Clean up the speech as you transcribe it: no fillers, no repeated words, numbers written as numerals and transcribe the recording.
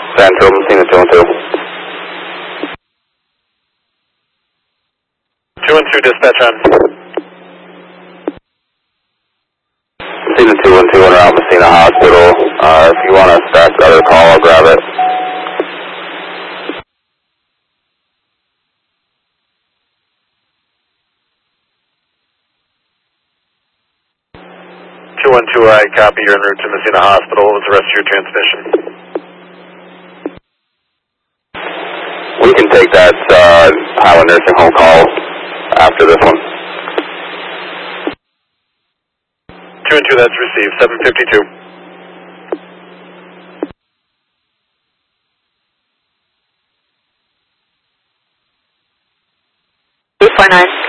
Central, Messina 212. 212 dispatch on. Messina 212 around Messina Hospital. If you want to start the other call, I'll grab it. I copy. You're en route to Messina Hospital. What's the rest of your transmission? We can take that Highland Nursing Home call after this one. 212, that's received. 752. Two 49.